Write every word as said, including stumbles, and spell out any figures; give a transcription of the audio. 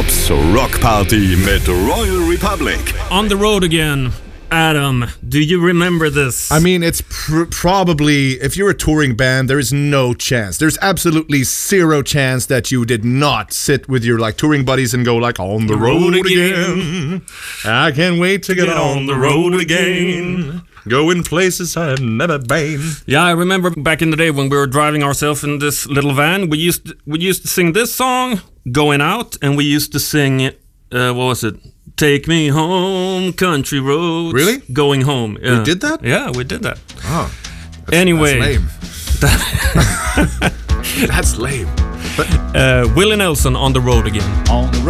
Hiphop's rockparty med Royal Republic. On the road again. Adam, do you remember this? I mean, it's pr- probably, if you're a touring band, there is no chance. There's absolutely zero chance that you did not sit with your like touring buddies and go like, on the road, road again. again. I can't wait to get, get on, on the road, road again. again. Going places I've never been. Yeah, I remember back in the day when we were driving ourselves in this little van, we used to, we used to sing this song, Going Out, and we used to sing, uh, what was it? Take me home, country roads. Really? Going home. Yeah. We did that? Yeah, we did that. Oh. That's, anyway. That's lame. That's lame. But, uh, Willie Nelson, On the Road Again. On the road.